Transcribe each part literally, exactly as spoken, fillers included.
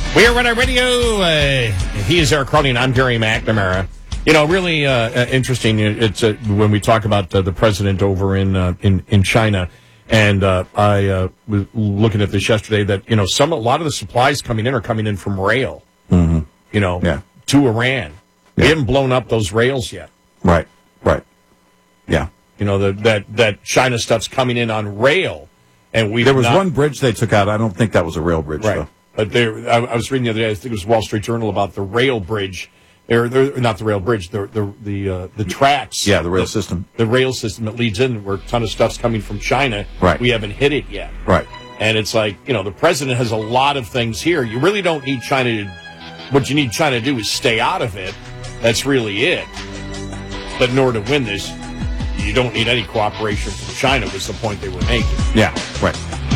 We are Red Eye Radio. Uh, he is Eric Carly, and I'm Gary McNamara. You know, really uh, uh, interesting. It's uh, when we talk about uh, the president over in uh, in in China, and uh, I uh, was looking at this yesterday. That you know, some a lot of the supplies coming in are coming in from rail. Mm-hmm. You know, yeah. to Iran. They Yeah. haven't blown up those rails yet. Right. Right. Yeah. You know, the, that that China stuff's coming in on rail, and we There was not, one bridge they took out. I don't think that was a rail bridge, right. though. But there, I, I was reading the other day. I think it was Wall Street Journal about the rail bridge. They're, they're not the rail bridge. The the the uh, the tracks. Yeah, the rail the, system. The rail system that leads in, where a ton of stuff's coming from China. Right. We haven't hit it yet. Right. And it's like, you know, the president has a lot of things here. You really don't need China to. What you need China to do is stay out of it. That's really it. But in order to win this, you don't need any cooperation from China. Was the point they were making? Yeah. Right.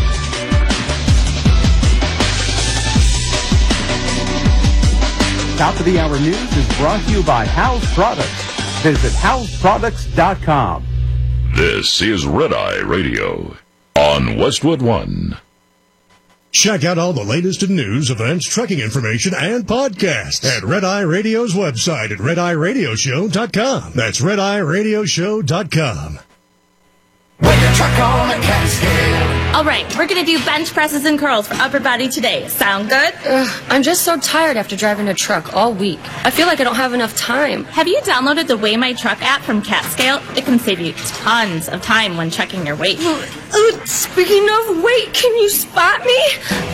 Top of the Hour News is brought to you by House Products. Visit house products dot com. This is Red Eye Radio on Westwood One. Check out all the latest in news, events, trucking information, and podcasts at Red Eye Radio's website at red eye radio show dot com. That's red eye radio show dot com. With your truck on a Catskill. All right, we're going to do bench presses and curls for upper body today. Sound good? Ugh, I'm just so tired after driving a truck all week. I feel like I don't have enough time. Have you downloaded the Weigh My Truck app from CatScale? It can save you tons of time when checking your weight. Uh, speaking of weight, can you spot me?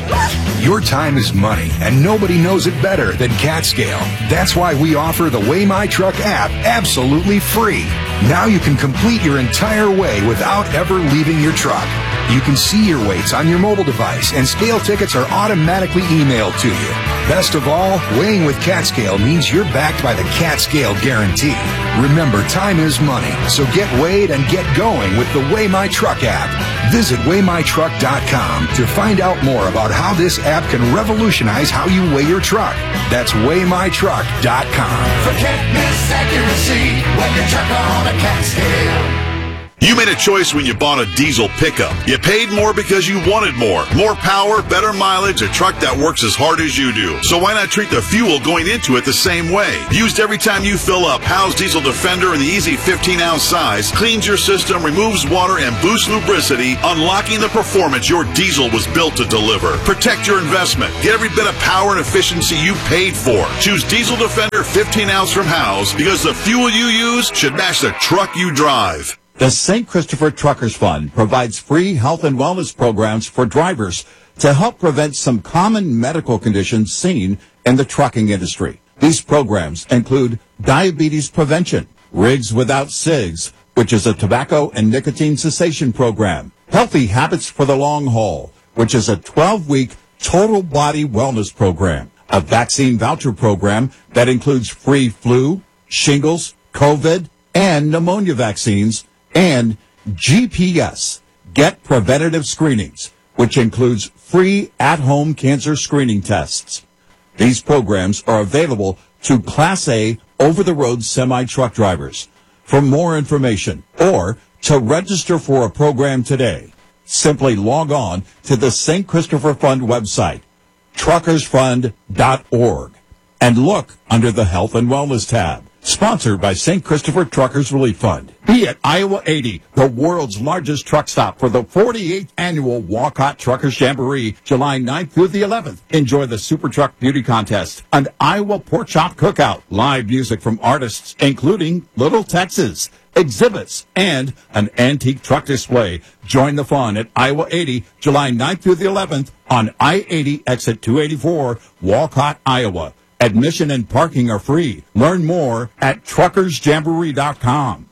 Your time is money, and nobody knows it better than CatScale. That's why we offer the Weigh My Truck app absolutely free. Now you can complete your entire weigh without ever leaving your truck. You can see your weights on your mobile device, and scale tickets are automatically emailed to you. Best of all, weighing with CatScale means you're backed by the CatScale guarantee. Remember, time is money, so get weighed and get going with the Weigh My Truck app. Visit weigh my truck dot com to find out more about how this app can revolutionize how you weigh your truck. That's weigh my truck dot com. Forget miss accuracy when your truck on a Catskill. You made a choice when you bought a diesel pickup. You paid more because you wanted more. More power, better mileage, a truck that works as hard as you do. So why not treat the fuel going into it the same way? Used every time you fill up, Howe's Diesel Defender in the easy fifteen ounce size cleans your system, removes water, and boosts lubricity, unlocking the performance your diesel was built to deliver. Protect your investment. Get every bit of power and efficiency you paid for. Choose Diesel Defender fifteen ounce from Howe's because the fuel you use should match the truck you drive. The Saint Christopher Truckers Fund provides free health and wellness programs for drivers to help prevent some common medical conditions seen in the trucking industry. These programs include diabetes prevention, Rigs Without Cigs, which is a tobacco and nicotine cessation program, Healthy Habits for the Long Haul, which is a twelve-week total body wellness program, a vaccine voucher program that includes free flu, shingles, COVID, and pneumonia vaccines, and G P S, Get Preventative Screenings, which includes free at-home cancer screening tests. These programs are available to Class A over-the-road semi-truck drivers. For more information or to register for a program today, simply log on to the Saint Christopher Fund website, truckers fund dot org, and look under the Health and Wellness tab. Sponsored by Saint Christopher Truckers Relief Fund. Be at Iowa eighty, the world's largest truck stop for the forty-eighth annual Walcott Truckers Jamboree, July ninth through the eleventh. Enjoy the Super Truck Beauty Contest, an Iowa Pork Chop Cookout, live music from artists including Little Texas, exhibits, and an antique truck display. Join the fun at Iowa eighty, July ninth through the eleventh on I eighty exit two eighty-four, Walcott, Iowa. Admission and parking are free. Learn more at truckers jamboree dot com.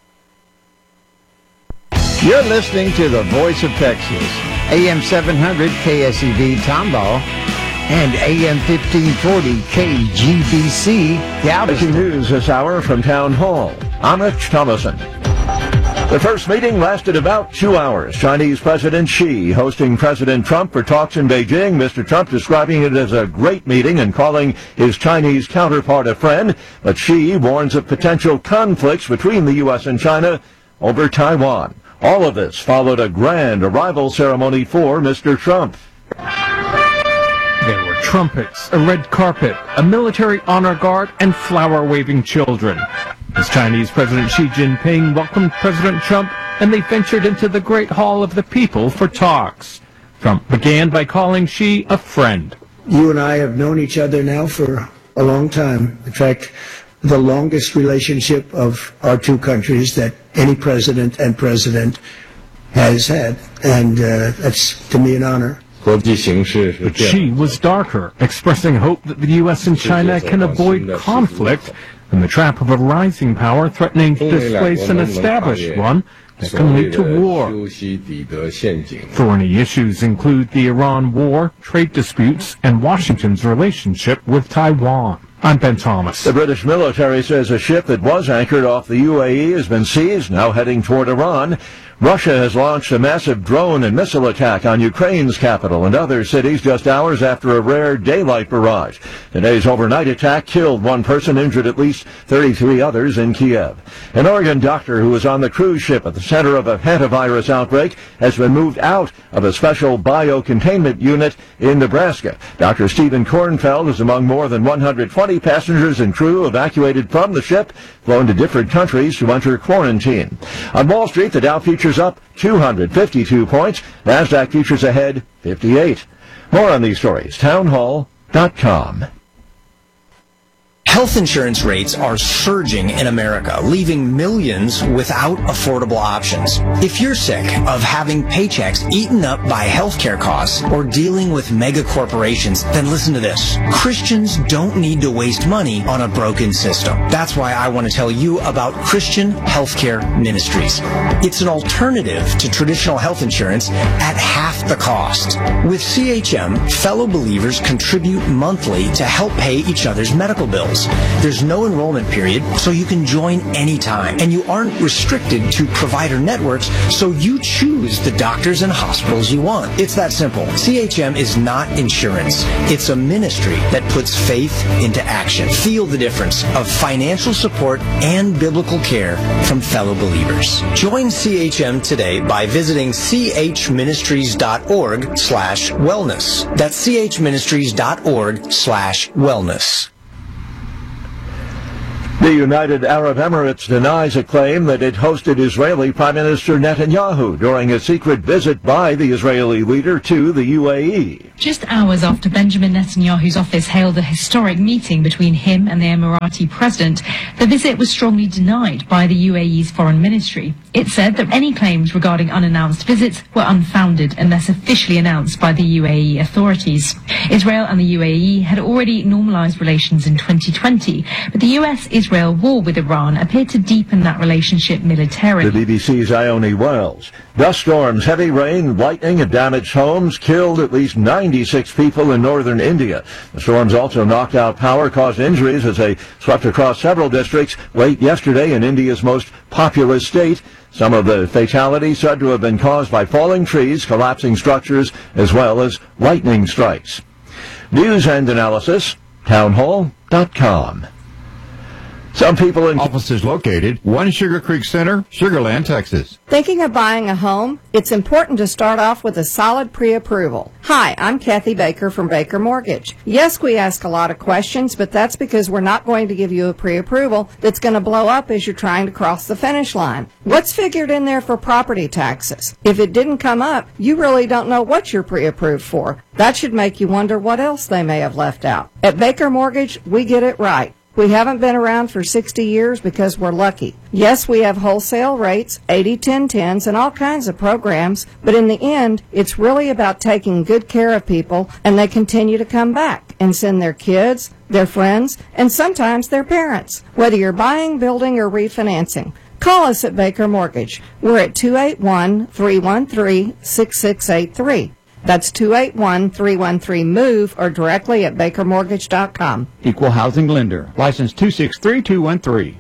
You're listening to the Voice of Texas, A M seven hundred K S E V Tomball and A M fifteen forty K G B C Galveston. News this hour from Town Hall. I'm Rich Thomason. The first meeting lasted about two hours. Chinese President Xi hosting President Trump for talks in Beijing. Mister Trump describing it as a great meeting and calling his Chinese counterpart a friend. But Xi warns of potential conflicts between the U S and China over Taiwan. All of this followed a grand arrival ceremony for Mister Trump. There were trumpets, a red carpet, a military honor guard, and flower-waving children. As Chinese President Xi Jinping welcomed President Trump, and they ventured into the Great Hall of the People for talks. Trump began by calling Xi a friend. You and I have known each other now for a long time. In fact, the longest relationship of our two countries that any president and president has had. And uh, that's, to me, an honor. But Xi was darker, expressing hope that the U S and China can avoid conflict and the trap of a rising power threatening to displace an established one that can lead to war. Thorny issues include the Iran war, trade disputes, and Washington's relationship with Taiwan. I'm Ben Thomas. The British military says a ship that was anchored off the U A E has been seized, now heading toward Iran. Russia has launched a massive drone and missile attack on Ukraine's capital and other cities just hours after a rare daylight barrage. Today's overnight attack killed one person, injured at least thirty-three others in Kiev. An Oregon doctor who was on the cruise ship at the center of a hantavirus outbreak has been moved out of a special biocontainment unit in Nebraska. Doctor Stephen Kornfeld is among more than one hundred twenty passengers and crew evacuated from the ship, flown to different countries to enter quarantine. On Wall Street, the Dow futures up two hundred fifty-two points. NASDAQ futures ahead fifty-eight. More on these stories, townhall dot com. Health insurance rates are surging in America, leaving millions without affordable options. If you're sick of having paychecks eaten up by healthcare costs or dealing with mega corporations, then listen to this. Christians don't need to waste money on a broken system. That's why I want to tell you about Christian Healthcare Ministries. It's an alternative to traditional health insurance at half the cost. With C H M, fellow believers contribute monthly to help pay each other's medical bills. There's no enrollment period, so you can join anytime. And you aren't restricted to provider networks, so you choose the doctors and hospitals you want. It's that simple. C H M is not insurance. It's a ministry that puts faith into action. Feel the difference of financial support and biblical care from fellow believers. Join C H M today by visiting chministries.org slash wellness. That's chministries.org slash wellness. The United Arab Emirates denies a claim that it hosted Israeli Prime Minister Netanyahu during a secret visit by the Israeli leader to the U A E. Just hours after Benjamin Netanyahu's office hailed a historic meeting between him and the Emirati president, the visit was strongly denied by the U A E's foreign ministry. It said that any claims regarding unannounced visits were unfounded unless officially announced by the U A E authorities. Israel and the U A E had already normalized relations in twenty twenty, but the U S-Israel war with Iran appeared to deepen that relationship militarily. The B B C's Ione Wells. Dust storms, heavy rain, lightning, and damaged homes killed at least ninety-six people in northern India. The storms also knocked out power, caused injuries as they swept across several districts late yesterday in India's most populous state. Some of the fatalities said to have been caused by falling trees, collapsing structures, as well as lightning strikes. News and analysis, townhall dot com. Some people in offices located one Sugar Creek Center, Sugar Land, Texas. Thinking of buying a home? It's important to start off with a solid pre-approval. Hi, I'm Kathy Baker from Baker Mortgage. Yes, we ask a lot of questions, but that's because we're not going to give you a pre-approval that's going to blow up as you're trying to cross the finish line. What's figured in there for property taxes? If it didn't come up, you really don't know what you're pre-approved for. That should make you wonder what else they may have left out. At Baker Mortgage, we get it right. We haven't been around for sixty years because we're lucky. Yes, we have wholesale rates, eighty ten tens, and all kinds of programs, but in the end, it's really about taking good care of people, and they continue to come back and send their kids, their friends, and sometimes their parents, whether you're buying, building, or refinancing. Call us at Baker Mortgage. We're at two eight one, three one three, six six eight three. That's two eight one, three one three, MOVE or directly at baker mortgage dot com. Equal housing lender. License two six three two one three.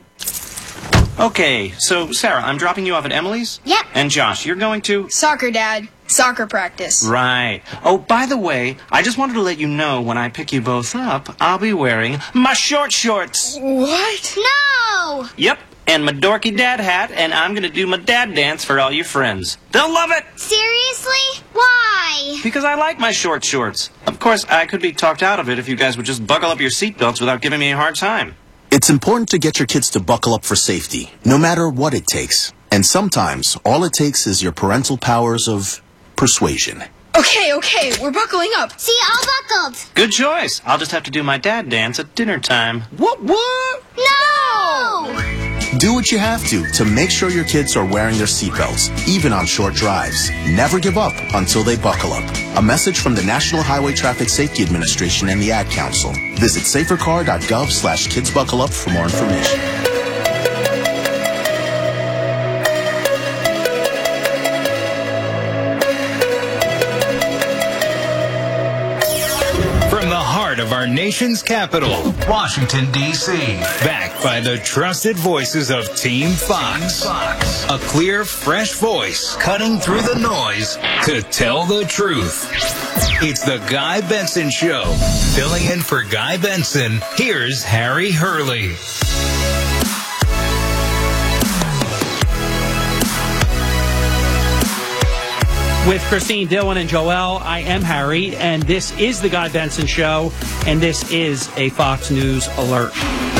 Okay, so Sarah, I'm dropping you off at Emily's? Yep. And Josh, you're going to? Soccer, Dad. Soccer practice. Right. Oh, by the way, I just wanted to let you know when I pick you both up, I'll be wearing my short shorts. What? No! Yep. and my dorky dad hat, and I'm going to do my dad dance for all your friends. They'll love it! Seriously? Why? Because I like my short shorts. Of course, I could be talked out of it if you guys would just buckle up your seatbelts without giving me a hard time. It's important to get your kids to buckle up for safety, no matter what it takes. And sometimes, all it takes is your parental powers of persuasion. Okay, okay, we're buckling up. See, all buckled. Good choice. I'll just have to do my dad dance at dinner time. What, what? No! Do what you have to to make sure your kids are wearing their seatbelts, even on short drives. Never give up until they buckle up. A message from the National Highway Traffic Safety Administration and the Ad Council. Visit safercar.gov slash kidsbuckleup for more information. Of our nation's capital, Washington, D C Backed by the trusted voices of Team Fox. Fox. A clear, fresh voice cutting through the noise to tell the truth. It's the Guy Benson Show. Filling in for Guy Benson, here's Harry Hurley. With Christine, Dylan, and Joel, I am Harry, and this is the Guy Benson Show, and this is a Fox News alert.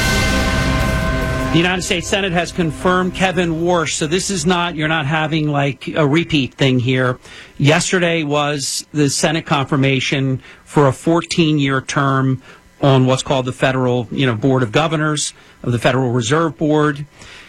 The United States Senate has confirmed Kevin Warsh, so this is not, you're not having like a repeat thing here. Yesterday was the Senate confirmation for a fourteen-year term on what's called the Federal, you know, Board of Governors of the Federal Reserve Board.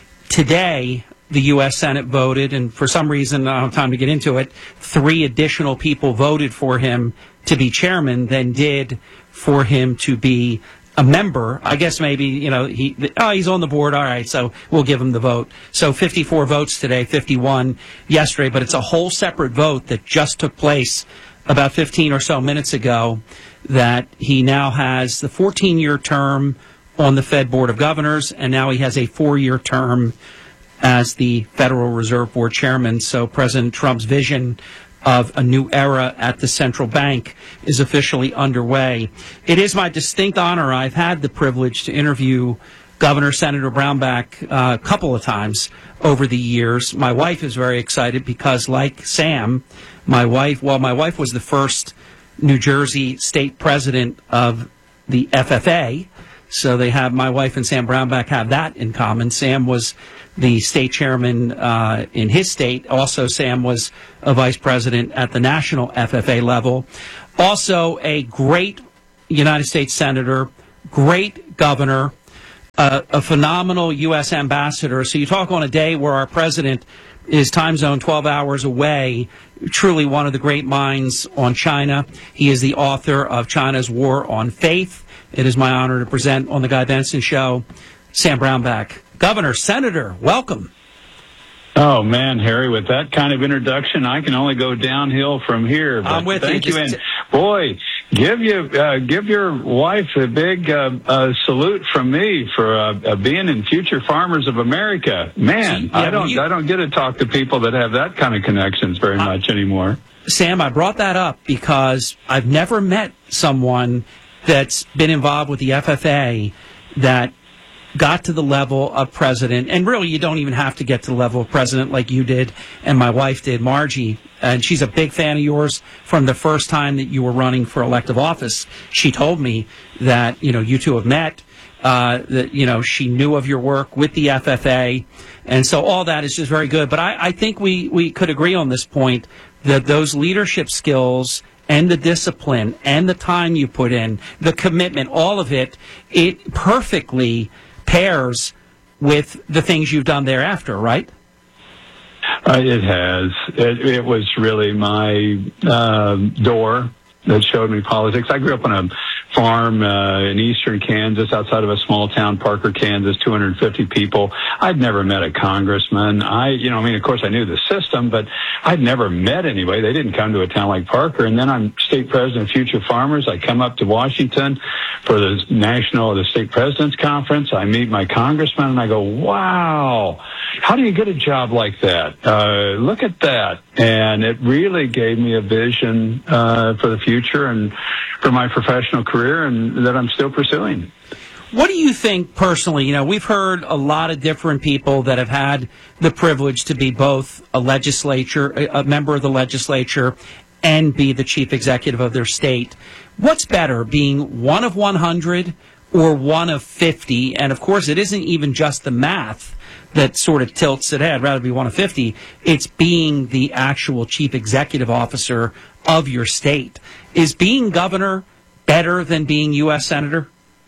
Today, the U S Senate voted, and for some reason, I don't have time to get into it, three additional people voted for him to be chairman than did for him to be a member. I guess maybe, you know, he, oh, he's on the board. All right, so we'll give him the vote. So fifty-four votes today, fifty-one yesterday, but it's a whole separate vote that just took place about fifteen or so minutes ago that he now has the fourteen-year term on the Fed Board of Governors, and now he has a four-year term as the Federal Reserve Board chairman. So President Trump's vision of a new era at the central bank is officially underway. It is my distinct honor. I've had the privilege to interview Governor Senator Brownback uh, a couple of times over the years. My wife is very excited because, like Sam, my wife, well, my wife was the first New Jersey state president of the F F A. So they have, my wife and Sam Brownback have that in common. Sam was the state chairman uh, in his state. Also, Sam was a vice president at the national F F A level. Also, a great United States senator, great governor, uh, a phenomenal U S ambassador. So you talk on a day where our president is time zone twelve hours away, truly one of the great minds on China. He is the author of China's War on Faith. It is my honor to present on the Guy Benson Show, Sam Brownback. Governor, Senator, welcome. Oh, man, Harry, with that kind of introduction, I can only go downhill from here. But I'm with thank you. you. And, boy, give you uh, give your wife a big uh, uh, salute from me for uh, uh, being in Future Farmers of America. Man, yeah, I don't you, I don't get to talk to people that have that kind of connections very uh, much anymore. Sam, I brought that up because I've never met someone that's been involved with the F F A that got to the level of president, and really you don't even have to get to the level of president like you did and my wife did, Margie, and she's a big fan of yours from the first time that you were running for elective office. She told me that, you know, you two have met, uh, that, you know, she knew of your work with the F F A, and so all that is just very good. But I, I think we, we could agree on this point that those leadership skills and the discipline and the time you put in, the commitment, all of it, it perfectly pairs with the things you've done thereafter, right? Uh, it has. It, it was really my uh, door that showed me politics. I grew up on a farm uh, in eastern Kansas, outside of a small town, Parker, Kansas, two hundred fifty people. I'd never met a congressman. I, you know, I mean, of course, I knew the system, but I'd never met anybody. They didn't come to a town like Parker. And then I'm state president of Future Farmers. I come up to Washington for the national, the state president's conference. I meet my congressman, and I go, wow, how do you get a job like that? Uh, look at that. And it really gave me a vision uh, for the future and for my professional career, and that I'm still pursuing. What do you think personally? You know, we've heard a lot of different people that have had the privilege to be both a legislature, a member of the legislature, and be the chief executive of their state. What's better, being one of one hundred or one of fifty? And of course, it isn't even just the math that sort of tilts it. Hey, I'd rather be one of fifty. It's being the actual chief executive officer of your state. Is being governor better than being U S senator?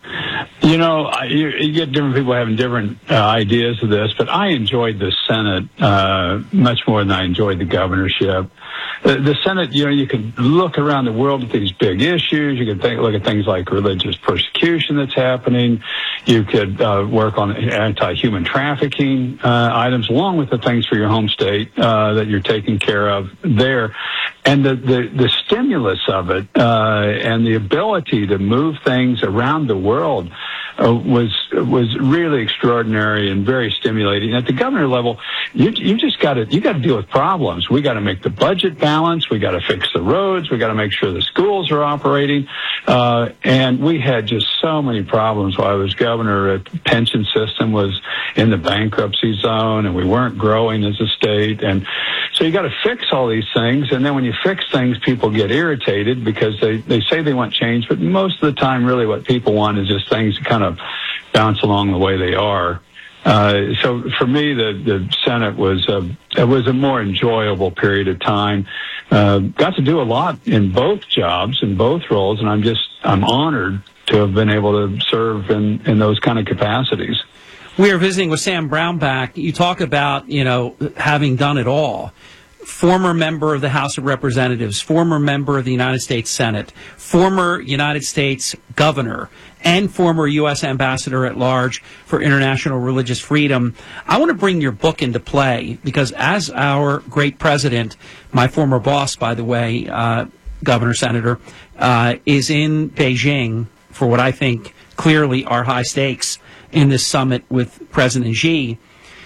You know, you, you get different people having different uh, ideas of this, but I enjoyed the Senate uh, much more than I enjoyed the governorship. The, the Senate, you know, you could look around the world at these big issues. You could think, look at things like religious persecution that's happening. You could uh, work on anti-human trafficking uh, items, along with the things for your home state uh, that you're taking care of there. And the, the, the stimulus of it uh, and the ability to move things around the world uh, was was really extraordinary and very stimulating. At the governor level, you you just got to you got to deal with problems. We got to make the budget balance. We got to fix the roads. We got to make sure the schools are operating. Uh, and we had just so many problems while I was governor. The pension system was in the bankruptcy zone, and we weren't growing as a state. And so you got to fix all these things. And then when you fix things, people get irritated because they, they say they want change, but most of the time, really what people want is just things to kind of bounce along the way they are. Uh, so for me, the, the Senate was a, it was a more enjoyable period of time. Uh, got to do a lot in both jobs, in both roles, and I'm just, I'm honored to have been able to serve in, in those kind of capacities. We are visiting with Sam Brownback. You talk about, you know, having done it all. Former member of the House of Representatives, former member of the United States Senate, former United States governor, and former U S ambassador at large for international religious freedom. I want to bring your book into play because as our great president, my former boss, by the way, uh, Governor Senator, uh, is in Beijing for what I think clearly are high stakes in this summit with President Xi.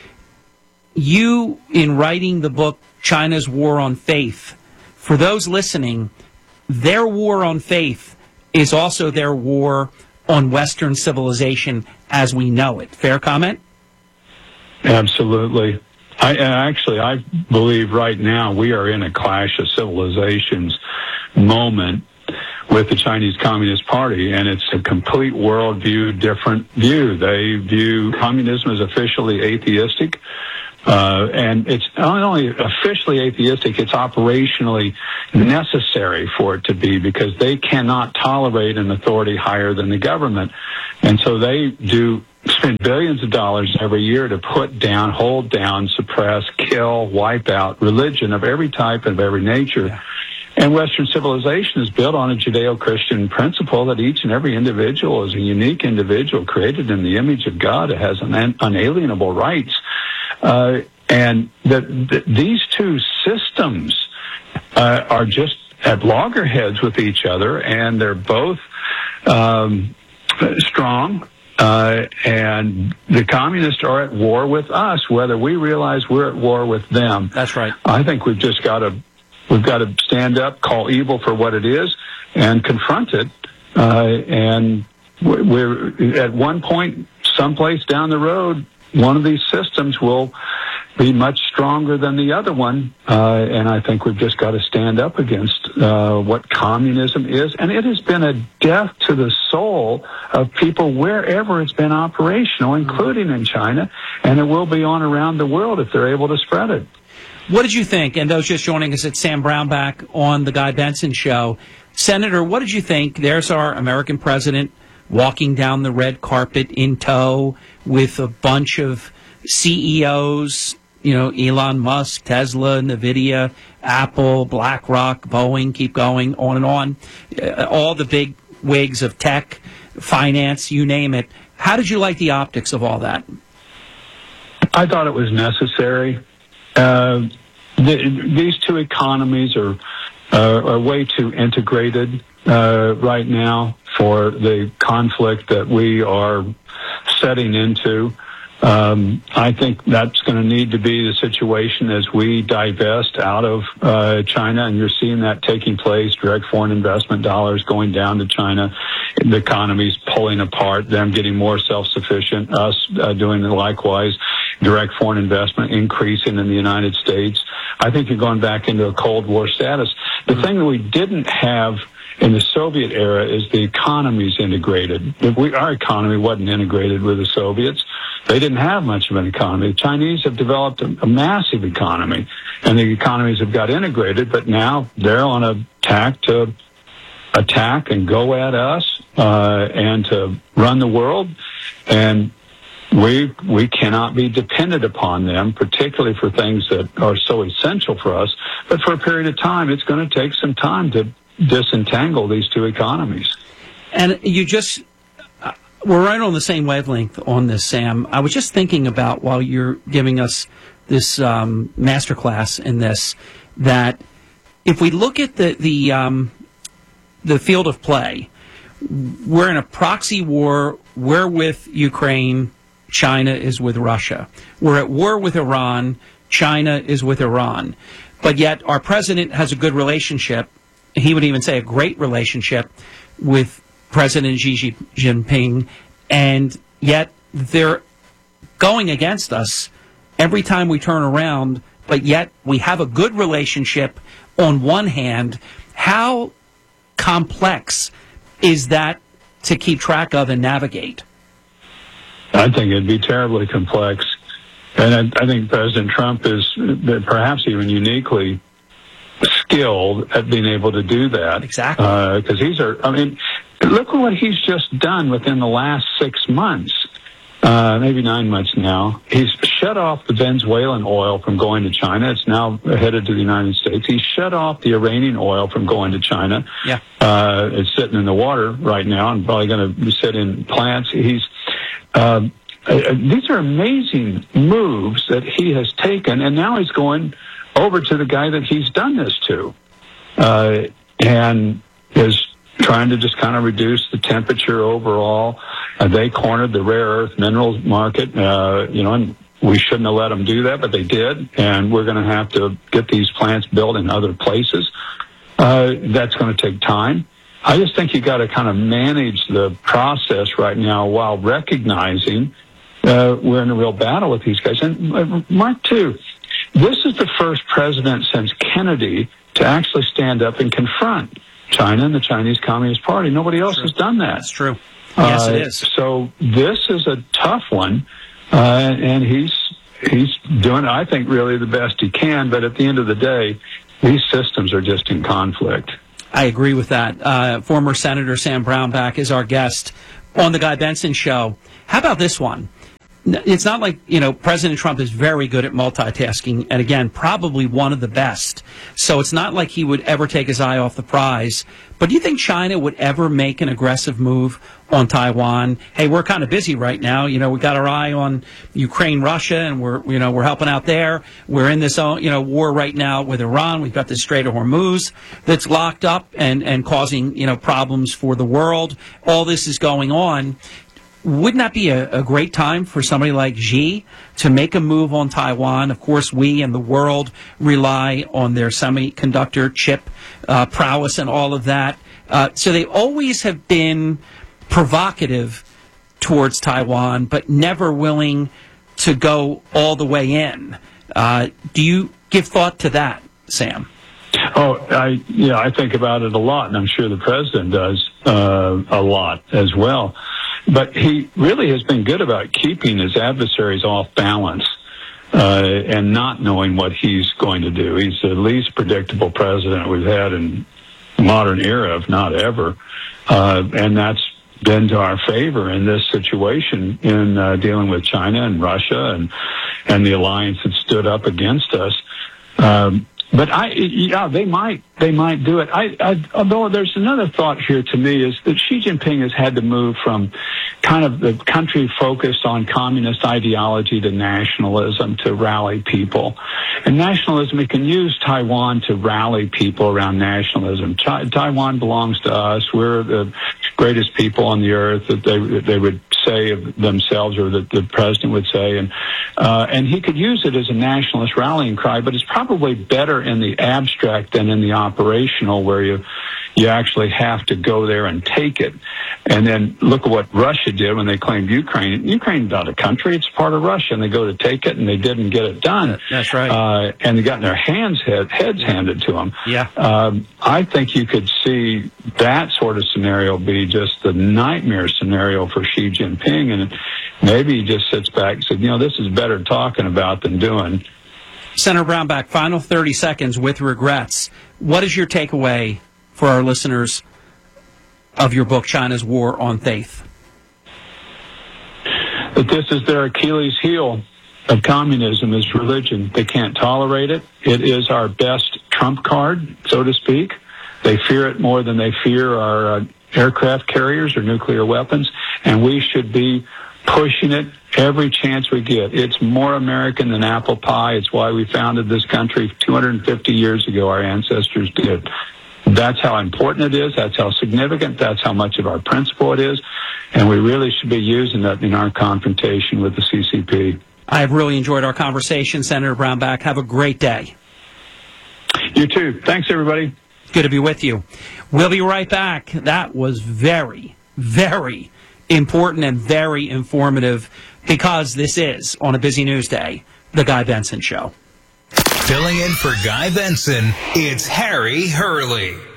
You, in writing the book, China's War on Faith, for those listening, their war on faith is also their war on Western civilization as we know it. Fair comment? Absolutely. I actually, I believe right now we are in a clash of civilizations moment with the Chinese Communist Party, and it's a complete worldview, different view. They view communism as officially atheistic. Uh, and it's not only officially atheistic, it's operationally necessary for it to be because they cannot tolerate an authority higher than the government. And so they do spend billions of dollars every year to put down, hold down, suppress, kill, wipe out religion of every type and of every nature. Yeah. And Western civilization is built on a Judeo-Christian principle that each and every individual is a unique individual created in the image of God that has un- unalienable rights. Uh, and the, the, these two systems uh, are just at loggerheads with each other, and they're both um, strong. Uh, and the communists are at war with us, whether we realize we're at war with them. That's right. I think we've just got to we've got to stand up, call evil for what it is, and confront it. Uh, and we're at one point, someplace down the road, one of these systems will be much stronger than the other one, uh, and I think we've just got to stand up against uh, what communism is. And it has been a death to the soul of people wherever it's been operational, including in China, and it will be on around the world if they're able to spread it. What did you think? And those just joining us, it's Sam Brownback on the Guy Benson Show. Senator, what did you think? There's our American president walking down the red carpet in tow with a bunch of C E Os, you know, Elon Musk, Tesla, NVIDIA, Apple, BlackRock, Boeing, keep going, on and on. Uh, all the big wigs of tech, finance, you name it. How did you like the optics of all that? I thought it was necessary. Uh, the, these two economies are, uh, are way too integrated uh, right now for the conflict that we are setting into. Um, I think that's going to need to be the situation as we divest out of uh, China, and you're seeing that taking place, direct foreign investment dollars going down to China. the economy's pulling apart, them getting more self-sufficient, us uh, doing likewise, direct foreign investment increasing in the United States. I think you're going back into a Cold War status. The mm-hmm. thing that we didn't have in the Soviet era is the economy's integrated. We, our economy wasn't integrated with the Soviets. They didn't have much of an economy. The Chinese have developed a, a massive economy, and the economies have got integrated, but now they're on a tack to attack and go at us uh, and to run the world. And we we cannot be dependent upon them, particularly for things that are so essential for us. But for a period of time, it's going to take some time to disentangle these two economies. And you just, uh, we're right on the same wavelength on this, Sam. I was just thinking about, while you're giving us this um, masterclass in this, that if we look at the the um, the field of play, we're in a proxy war. We're with Ukraine. China is with Russia. We're at war with Iran. China is with Iran. But yet our president has a good relationship. He would even say a great relationship with President Xi Jinping, and yet they're going against us every time we turn around, but yet we have a good relationship on one hand. How complex is that to keep track of and navigate? I think it'd be terribly complex. And I, I think President Trump is perhaps even uniquely skilled at being able to do that. Exactly. Because uh, he's a, I mean, look at what he's just done within the last six months, uh, maybe nine months now. He's shut off the Venezuelan oil from going to China. It's now headed to the United States. He's shut off the Iranian oil from going to China. Yeah. Uh, it's sitting in the water right now and probably going to sit in plants. He's, uh, uh, these are amazing moves that he has taken, and now he's going over to the guy that he's done this to, uh, and is trying to just kind of reduce the temperature overall. Uh, they cornered the rare earth minerals market, uh, you know, and we shouldn't have let them do that, but they did, and we're going to have to get these plants built in other places. Uh, that's going to take time. I just think you got to kind of manage the process right now while recognizing uh, we're in a real battle with these guys. And uh, Mark, too, this is the first president since Kennedy to actually stand up and confront China and the Chinese Communist Party. Nobody else has done that. That's true. Yes, uh, it is. So this is a tough one, uh, and he's he's doing, I think, really the best he can. But at the end of the day, these systems are just in conflict. I agree with that. Uh, former Senator Sam Brownback is our guest on the Guy Benson Show. How about this one? It's not like, you know, President Trump is very good at multitasking, and again, probably one of the best. So it's not like he would ever take his eye off the prize. But do you think China would ever make an aggressive move on Taiwan? Hey, we're kind of busy right now. You know, we got our eye on Ukraine, Russia, and we're, you know, we're helping out there. We're in this, you know, war right now with Iran. We've got this Strait of Hormuz that's locked up and, and causing, you know, problems for the world. All this is going on. Wouldn't that be a, a great time for somebody like Xi to make a move on Taiwan? Of course, we and the world rely on their semiconductor chip uh, prowess and all of that. Uh, so they always have been provocative towards Taiwan, but never willing to go all the way in. Uh, do you give thought to that, Sam? Oh, I yeah, I think about it a lot, and I'm sure the president does uh, a lot as well. But he really has been good about keeping his adversaries off balance uh, and not knowing what he's going to do. He's the least predictable president we've had in modern era, if not ever. Uh, and that's been to our favor in this situation in uh, dealing with China and Russia and, and the alliance that stood up against us. Um, But I, yeah, they might, they might do it. I, I, although there's another thought here to me is that Xi Jinping has had to move from kind of the country focused on communist ideology to nationalism to rally people. And nationalism, he can use Taiwan to rally people around nationalism. Chi- Taiwan belongs to us. We're the greatest people on the earth, that they, that they would say of themselves, or that the president would say. And, uh, and he could use it as a nationalist rallying cry, but it's probably better in the abstract than in the operational, where you you actually have to go there and take it. And then look at what Russia did when they claimed Ukraine. Ukraine's not a country; it's part of Russia, and they go to take it, and they didn't get it done. That's right. Uh, and they got their hands head, heads handed to them. Yeah. Um, I think you could see that sort of scenario be just the nightmare scenario for Xi Jinping, and maybe he just sits back and says, "You know, this is better talking about than doing." Senator Brownback, final thirty seconds with regrets. What is your takeaway for our listeners of your book, China's War on Faith? That this is their Achilles heel of communism is religion. They can't tolerate it. It is our best trump card, so to speak. They fear it more than they fear our uh, aircraft carriers or nuclear weapons, and we should be pushing it every chance we get. It's more American than apple pie. It's why we founded this country two hundred fifty years ago, our ancestors did. That's how important it is. That's how significant. That's how much of our principle it is. And we really should be using that in our confrontation with the C C P. I have really enjoyed our conversation, Senator Brownback. Have a great day. You too. Thanks, everybody. Good to be with you. We'll be right back. That was very, very important and very informative, because this is, on a busy news day, The Guy Benson Show. Filling in for Guy Benson, it's Harry Hurley.